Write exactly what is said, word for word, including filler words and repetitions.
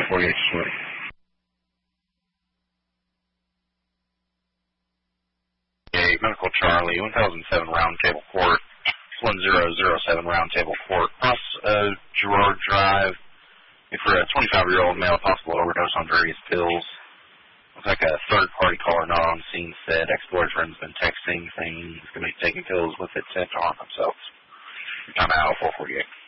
forty-eight Swift. A Medical Charlie, one thousand seven Round Table Court, one zero zero seven Round Table Court, across uh, Girard Drive. For a twenty-five-year-old male, possible overdose on various pills. Looks like a third-party caller not on scene said ex-boyfriend's been texting, saying he's going to be taking pills with intent to harm himself. Time out, four forty-eight.